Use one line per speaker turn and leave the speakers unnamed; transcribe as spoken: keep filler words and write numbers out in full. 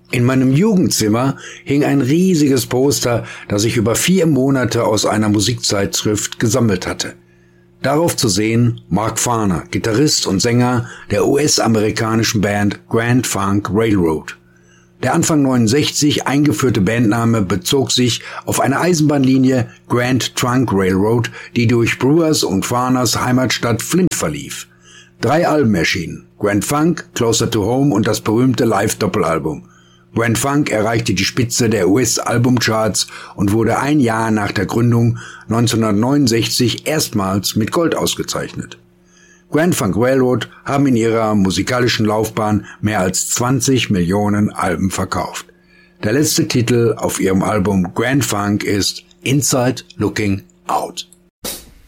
In meinem Jugendzimmer hing ein riesiges Poster, das ich über vier Monate aus einer Musikzeitschrift gesammelt hatte. Darauf zu sehen Mark Farner, Gitarrist und Sänger der U S-amerikanischen Band Grand Funk Railroad. Der Anfang neunundsechzig eingeführte Bandname bezog sich auf eine Eisenbahnlinie Grand Trunk Railroad, die durch Brewers und Farners Heimatstadt Flint verlief. Drei Alben erschienen: Grand Funk, Closer to Home und das berühmte Live-Doppelalbum. Grand Funk erreichte die Spitze der U S-Albumcharts und wurde ein Jahr nach der Gründung neunzehnhundertneunundsechzig erstmals mit Gold ausgezeichnet. Grand Funk Railroad haben in ihrer musikalischen Laufbahn mehr als zwanzig Millionen Alben verkauft. Der letzte Titel auf ihrem Album Grand Funk ist Inside Looking Out.